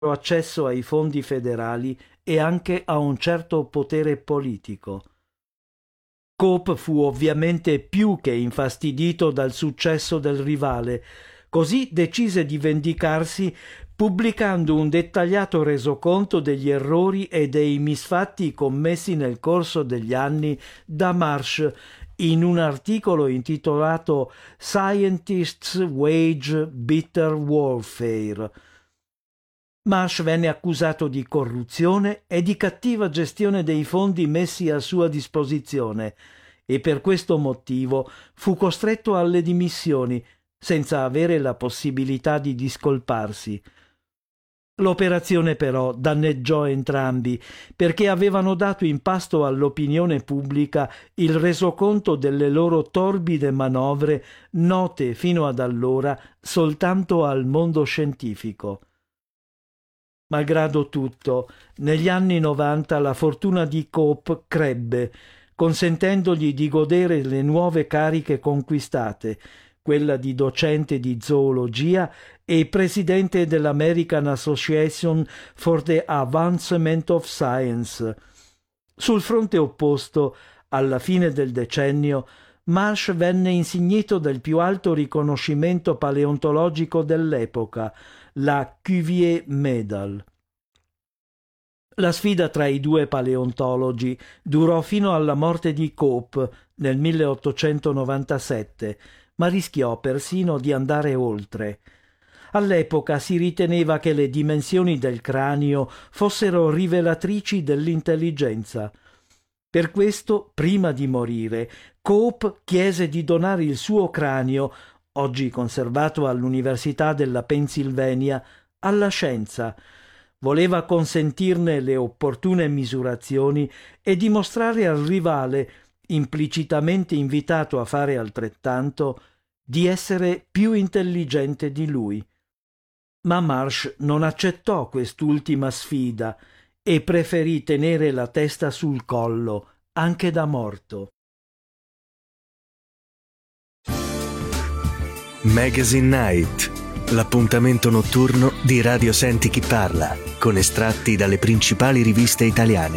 accesso ai fondi federali e anche a un certo potere politico. Cope fu ovviamente più che infastidito dal successo del rivale, così decise di vendicarsi pubblicando un dettagliato resoconto degli errori e dei misfatti commessi nel corso degli anni da Marsh in un articolo intitolato Scientists Wage Bitter Warfare. Marsh venne accusato di corruzione e di cattiva gestione dei fondi messi a sua disposizione e per questo motivo fu costretto alle dimissioni senza avere la possibilità di discolparsi. L'operazione però danneggiò entrambi perché avevano dato in pasto all'opinione pubblica il resoconto delle loro torbide manovre note fino ad allora soltanto al mondo scientifico. Malgrado tutto, negli anni 90 la fortuna di Cope crebbe, consentendogli di godere le nuove cariche conquistate, quella di docente di zoologia e presidente dell'American Association for the Advancement of Science. Sul fronte opposto, alla fine del decennio, Marsh venne insignito del più alto riconoscimento paleontologico dell'epoca, la Cuvier Medal. La sfida tra i due paleontologi durò fino alla morte di Cope nel 1897, ma rischiò persino di andare oltre. All'epoca si riteneva che le dimensioni del cranio fossero rivelatrici dell'intelligenza. Per questo, prima di morire, Cope chiese di donare il suo cranio, oggi conservato all'Università della Pennsylvania, alla scienza. Voleva consentirne le opportune misurazioni e dimostrare al rivale, implicitamente invitato a fare altrettanto, di essere più intelligente di lui. Ma Marsh non accettò quest'ultima sfida e preferì tenere la testa sul collo, anche da morto. Magazine Night, l'appuntamento notturno di Radio Senti Chi Parla, con estratti dalle principali riviste italiane.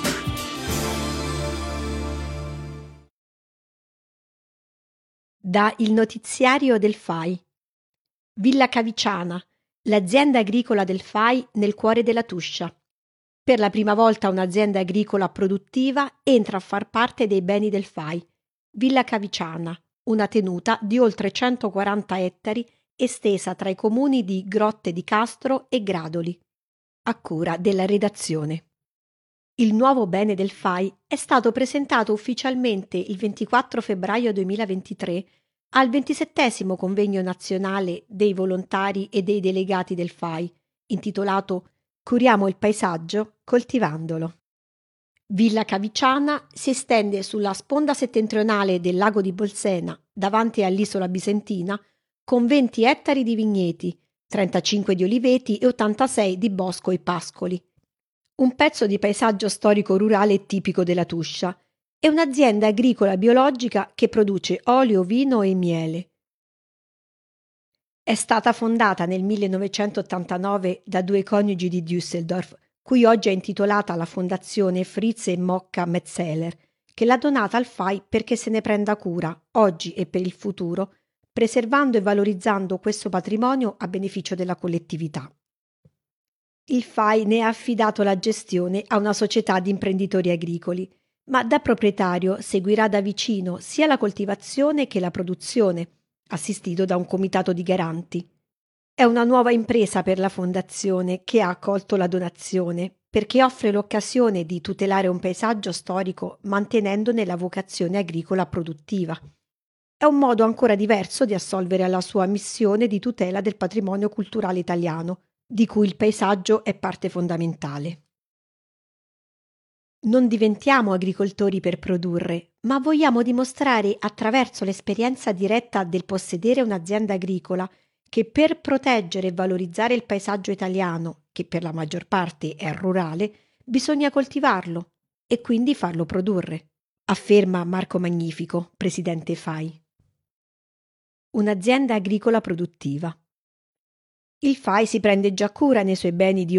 Da Il Notiziario del FAI. Villa Caviciana, l'azienda agricola del FAI nel cuore della Tuscia. Per la prima volta un'azienda agricola produttiva entra a far parte dei beni del FAI. Villa Caviciana, una tenuta di oltre 140 ettari estesa tra i comuni di Grotte di Castro e Gradoli, a cura della redazione. Il nuovo bene del FAI è stato presentato ufficialmente il 24 febbraio 2023 al 27° Convegno Nazionale dei Volontari e dei Delegati del FAI, intitolato Curiamo il paesaggio coltivandolo. Villa Caviciana si estende sulla sponda settentrionale del lago di Bolsena, davanti all'isola bisentina, con 20 ettari di vigneti, 35 di oliveti e 86 di bosco e pascoli. Un pezzo di paesaggio storico rurale tipico della Tuscia e un'azienda agricola biologica che produce olio, vino e miele. È stata fondata nel 1989 da due coniugi di Düsseldorf, cui oggi è intitolata la Fondazione Fritz e Mocca Metzeler, che l'ha donata al FAI perché se ne prenda cura, oggi e per il futuro, preservando e valorizzando questo patrimonio a beneficio della collettività. Il FAI ne ha affidato la gestione a una società di imprenditori agricoli, ma da proprietario seguirà da vicino sia la coltivazione che la produzione, assistito da un comitato di garanti. È una nuova impresa per la fondazione che ha accolto la donazione perché offre l'occasione di tutelare un paesaggio storico mantenendone la vocazione agricola produttiva. È un modo ancora diverso di assolvere alla sua missione di tutela del patrimonio culturale italiano, di cui il paesaggio è parte fondamentale. Non diventiamo agricoltori per produrre, ma vogliamo dimostrare attraverso l'esperienza diretta del possedere un'azienda agricola che per proteggere e valorizzare il paesaggio italiano, che per la maggior parte è rurale, bisogna coltivarlo e quindi farlo produrre, afferma Marco Magnifico, presidente FAI. Un'azienda agricola produttiva. Il FAI si prende già cura nei suoi beni di